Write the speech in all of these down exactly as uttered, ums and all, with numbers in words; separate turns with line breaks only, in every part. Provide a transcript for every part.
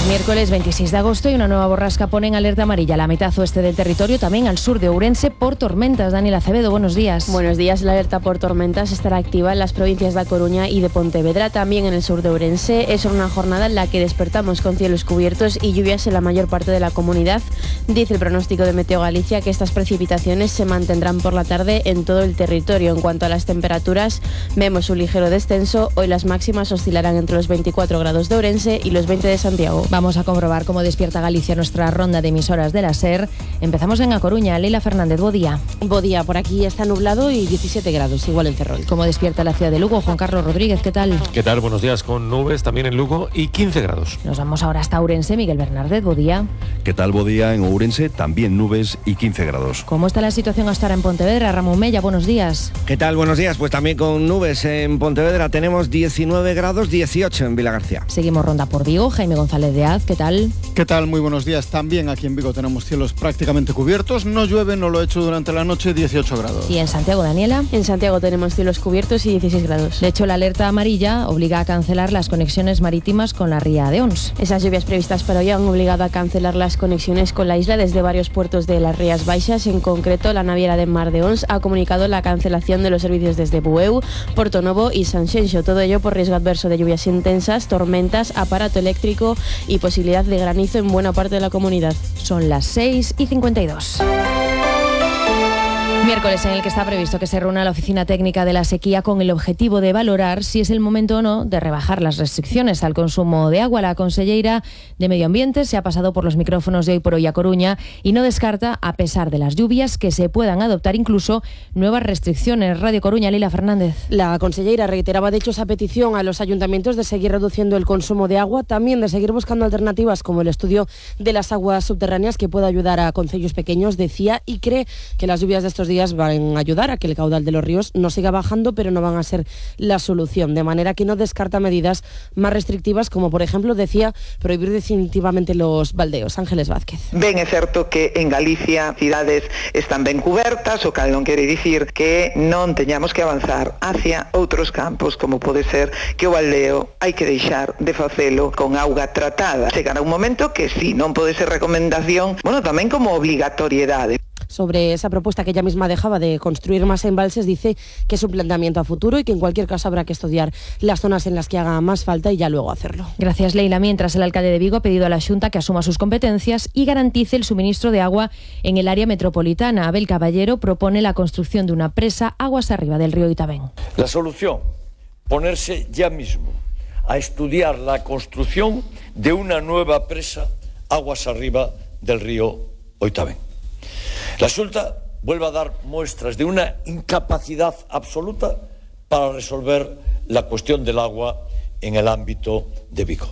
Es miércoles veintiséis de agosto y una nueva borrasca pone en alerta amarilla la mitad oeste del territorio, también al sur de Ourense, por tormentas. Daniel Acevedo, buenos días.
Buenos días. La alerta por tormentas estará activa en las provincias de A Coruña y de Pontevedra, también en el sur de Ourense. Es una jornada en la que despertamos con cielos cubiertos y lluvias en la mayor parte de la comunidad. Dice el pronóstico de Meteo Galicia que estas precipitaciones se mantendrán por la tarde en todo el territorio. En cuanto a las temperaturas, vemos un ligero descenso. Hoy las máximas oscilarán entre los veinticuatro grados de Ourense y los veinte de Santiago.
Vamos a comprobar cómo despierta Galicia nuestra ronda de emisoras de la SER. Empezamos en A Coruña. Leila Fernández, bo día.
Bo día, por aquí está nublado y diecisiete grados, igual en Ferrol.
¿Cómo despierta la ciudad de Lugo? Juan Carlos Rodríguez, ¿qué tal?
¿Qué tal? Buenos días, con nubes también en Lugo y quince grados.
Nos vamos ahora hasta Ourense. Miguel Bernárdez, bo día.
¿Qué tal? Bo día en Ourense, también nubes y quince grados.
¿Cómo está la situación hasta ahora en Pontevedra? Ramón Mella, buenos días.
¿Qué tal? Buenos días. Pues también con nubes en Pontevedra tenemos diecinueve grados, dieciocho en Vilagarcía.
Seguimos ronda por Vigo. Jaime González de Az, ¿qué tal?
¿Qué tal? Muy buenos días. También aquí en Vigo tenemos cielos prácticamente cubiertos. No llueve, no lo he hecho durante la noche, dieciocho grados.
¿Y en Santiago, Daniela?
En Santiago tenemos cielos cubiertos y dieciséis grados.
De hecho, la alerta amarilla obliga a cancelar las conexiones marítimas con la ría de Ons.
Esas lluvias previstas para hoy han obligado a cancelar las conexiones con la isla desde varios puertos de las Rías Baixas. En concreto, la naviera de Mar de Ons ha comunicado la cancelación de los servicios desde Bueu, Portonovo y Sanxenxo. Todo ello por riesgo adverso de lluvias intensas, tormentas, aparato eléctrico y posibilidad de granizo en buena parte de la comunidad.
Son las seis y cincuenta y dos. Miércoles en el que está previsto que se reúna la Oficina Técnica de la Sequía con el objetivo de valorar si es el momento o no de rebajar las restricciones al consumo de agua. La conselleira de Medio Ambiente se ha pasado por los micrófonos de Hoy por Hoy A Coruña y no descarta, a pesar de las lluvias, que se puedan adoptar incluso nuevas restricciones. Radio Coruña, Leila Fernández.
La conselleira reiteraba de hecho esa petición a los ayuntamientos de seguir reduciendo el consumo de agua, también de seguir buscando alternativas como el estudio de las aguas subterráneas que pueda ayudar a concellos pequeños, decía, y cree que las lluvias de estos días van a ayudar a que el caudal de los ríos no siga bajando, pero no van a ser la solución, de manera que no descarta medidas más restrictivas como, por ejemplo, decía, prohibir definitivamente los baldeos. Ángeles Vázquez.
Ben é certo que en Galicia cidades están ben cubertas, o cal non quere dicir que non teñamos que avanzar hacia outros campos, como pode ser que o baldeo hai que deixar de facelo con auga tratada. Chegará un momento que sí, non pode ser recomendación, bueno, tamén como obligatoriedade.
Sobre esa propuesta que ella misma dejaba de construir más embalses, dice que es un planteamiento a futuro y que en cualquier caso habrá que estudiar las zonas en las que haga más falta y ya luego hacerlo.
Gracias, Leila. Mientras, el alcalde de Vigo ha pedido a la Xunta que asuma sus competencias y garantice el suministro de agua en el área metropolitana. Abel Caballero propone la construcción de una presa aguas arriba del río Oitavén.
La solución, ponerse ya mismo a estudiar la construcción de una nueva presa aguas arriba del río Oitavén. La Xunta vuelve a dar muestras de una incapacidad absoluta para resolver la cuestión del agua en el ámbito de Vigo.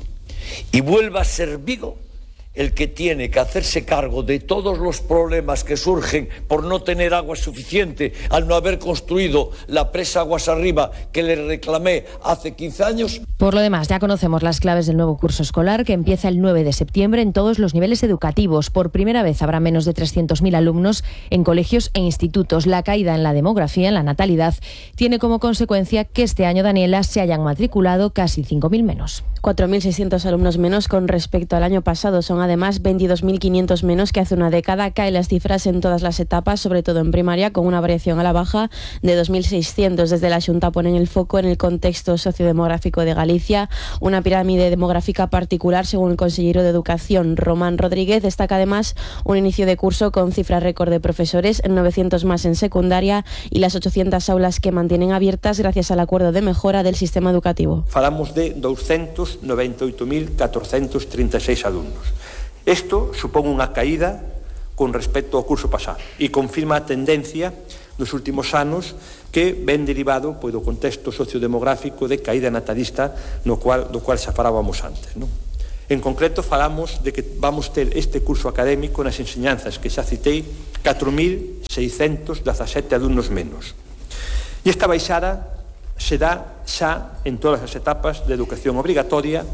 Y vuelve a ser Vigo el que tiene que hacerse cargo de todos los problemas que surgen por no tener agua suficiente al no haber construido la presa aguas arriba que le reclamé hace quince años.
Por lo demás, ya conocemos las claves del nuevo curso escolar que empieza el nueve de septiembre en todos los niveles educativos. Por primera vez habrá menos de trescientos mil alumnos en colegios e institutos. La caída en la demografía, en la natalidad, tiene como consecuencia que este año, Daniela, se hayan matriculado casi cinco mil menos.
cuatro mil seiscientos alumnos menos con respecto al año pasado. Son además veintidós mil quinientos menos que hace una década. Caen las cifras en todas las etapas, sobre todo en primaria, con una variación a la baja de dos mil seiscientos. Desde la Xunta ponen el foco en el contexto sociodemográfico de Galicia. Una pirámide demográfica particular, según el consejero de Educación, Román Rodríguez. Destaca además un inicio de curso con cifras récord de profesores, novecientos más en secundaria y las ochocientas aulas que mantienen abiertas gracias al acuerdo de mejora del sistema educativo.
Falamos de doscientos noventa y ocho mil cuatrocientos treinta y seis alumnos. Isto supón unha caída con respecto ao curso pasado e confirma a tendencia dos últimos anos que ven derivado pois, do contexto sociodemográfico de caída natalista no cual, do cual xa falábamos antes. Non? En concreto, falamos de que vamos ter este curso académico nas enseñanzas que xa citei catro mil seiscentos dezasete alumnos menos. E esta baixada se dá xa en todas as etapas de educación obrigatoria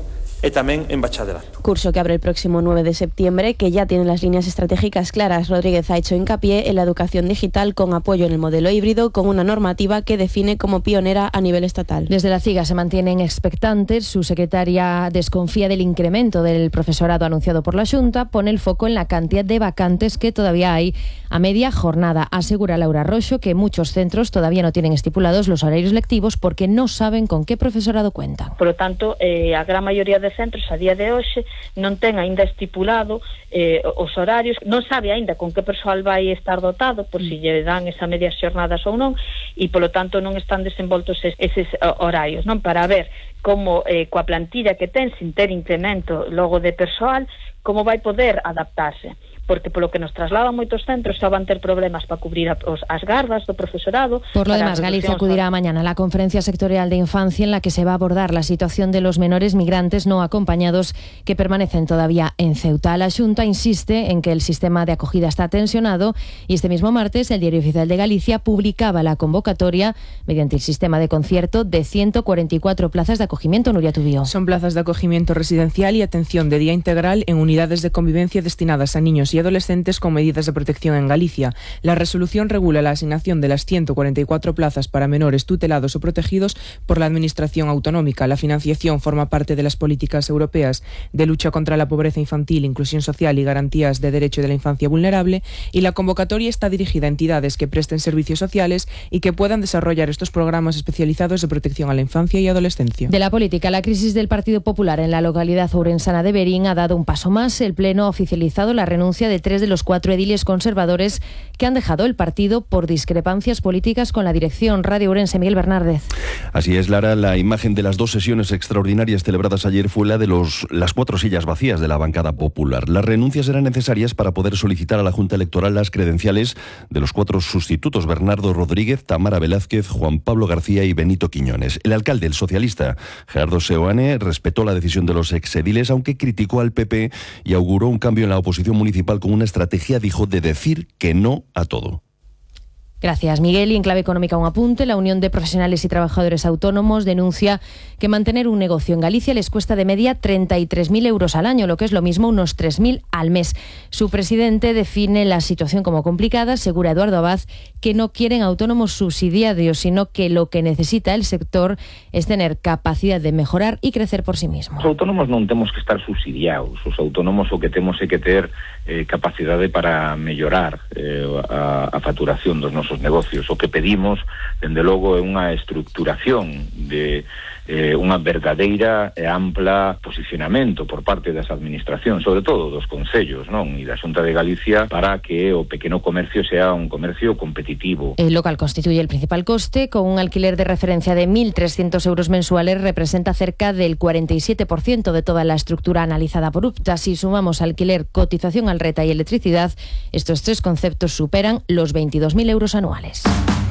e tamén en bachillerato.
Curso que abre el próximo nueve de septiembre, que ya tiene las líneas estratégicas claras. Rodríguez ha hecho hincapié en la educación digital con apoyo en el modelo híbrido, con una normativa que define como pionera a nivel estatal.
Desde la CIGA se mantienen expectantes. Su secretaria desconfía del incremento del profesorado anunciado por la Xunta. Pone el foco en la cantidad de vacantes que todavía hay a media jornada. Asegura Laura Roxo que muchos centros todavía no tienen estipulados los horarios lectivos porque no saben con qué profesorado cuentan.
Por lo tanto, eh, a gran maioría de centros a día de hoxe non ten aínda estipulado eh, os horarios, non sabe aínda con que persoal vai estar dotado, por si lle dan esa medias xornadas ou non, e polo tanto non están desenvoltos es, eses horarios, non, para ver como eh, coa plantilla que ten, sin ter incremento logo de persoal, como vai poder adaptarse. Porque polo que nos trasladan moitos centros xa van ter problemas para cubrir a, os, as gardas do profesorado.
Por lo demás, Galicia acudirá mañana a la Conferencia Sectorial de Infancia en la que se va a abordar la situación de los menores migrantes no acompañados que permanecen todavía en Ceuta. La Xunta insiste en que el sistema de acogida está tensionado y este mismo martes el Diario Oficial de Galicia publicaba la convocatoria mediante el sistema de concierto de ciento cuarenta y cuatro plazas de acogimiento. Nuria Tubío.
Son plazas de acogimiento residencial y atención de día integral en unidades de convivencia destinadas a niños y adolescentes con medidas de protección en Galicia. La resolución regula la asignación de las ciento cuarenta y cuatro plazas para menores tutelados o protegidos por la Administración Autonómica. La financiación forma parte de las políticas europeas de lucha contra la pobreza infantil, inclusión social y garantías de derecho de la infancia vulnerable, y la convocatoria está dirigida a entidades que presten servicios sociales y que puedan desarrollar estos programas especializados de protección a la infancia y adolescencia.
De la política, la crisis del Partido Popular en la localidad ourensana de Berín ha dado un paso más. El Pleno ha oficializado la renuncia de tres de los cuatro ediles conservadores que han dejado el partido por discrepancias políticas con la dirección. Radio Ourense, Miguel Bernárdez.
Así es, Lara. La imagen de las dos sesiones extraordinarias celebradas ayer fue la de los, las cuatro sillas vacías de la bancada popular. Las renuncias eran necesarias para poder solicitar a la Junta Electoral las credenciales de los cuatro sustitutos: Bernardo Rodríguez, Tamara Velázquez, Juan Pablo García y Benito Quiñones. El alcalde, el socialista Gerardo Seoane, respetó la decisión de los exediles, aunque criticó al P P y auguró un cambio en la oposición municipal con una estrategia, dijo, de decir que no a todo.
Gracias, Miguel. Y en clave económica, un apunte. La Unión de Profesionales y Trabajadores Autónomos denuncia que mantener un negocio en Galicia les cuesta de media treinta y tres mil euros al año, lo que es lo mismo unos tres mil al mes. Su presidente define la situación como complicada. Asegura Eduardo Abad que no quieren autónomos subsidiarios, sino que lo que necesita el sector es tener capacidad de mejorar y crecer por sí mismo.
Os autónomos non temos que estar subsidiados. Os autónomos o que temos é que ter eh, capacidade para mellorar eh, a, a facturación dos nosos negocios. O que pedimos, dende logo, é unha estructuración de eh, unha verdadeira e ampla posicionamento por parte das administracións, sobre todo dos concellos, non, e da Xunta de Galicia, para que o pequeno comercio sea un comercio competitivo.
El local constituye el principal coste. Con un alquiler de referencia de mil trescientos euros mensuales, representa cerca del cuarenta y siete por ciento de toda la estructura analizada por U P T A. Si sumamos alquiler, cotización al reta y electricidad, estos tres conceptos superan los veintidós mil euros anuales.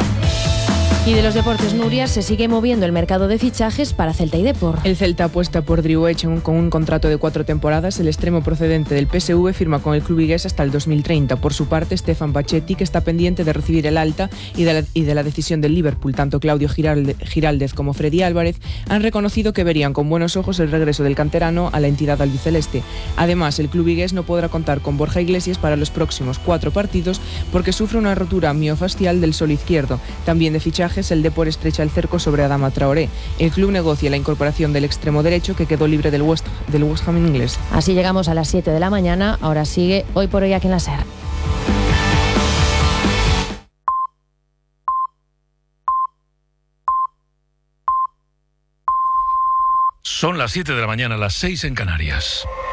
Y de los deportes, Nuria, se sigue moviendo el mercado de fichajes para Celta y Depor.
El Celta apuesta por Driouech con un contrato de cuatro temporadas. El extremo procedente del P S V firma con el club vigués hasta el dos mil treinta. Por su parte, Stefan Pachetti, que está pendiente de recibir el alta y de la, y de la decisión del Liverpool. Tanto Claudio Giralde, Giraldez como Freddy Álvarez han reconocido que verían con buenos ojos el regreso del canterano a la entidad albiceleste. Además, el club vigués no podrá contar con Borja Iglesias para los próximos cuatro partidos porque sufre una rotura miofascial del solo izquierdo. También de fichaje, el Depor estrecha el cerco sobre Adama Traoré. El club negocia la incorporación del extremo derecho que quedó libre del West, del West Ham inglés.
Así llegamos a las siete de la mañana. Ahora sigue Hoy por Hoy aquí en la SER.
Son las siete de la mañana, las seis en Canarias.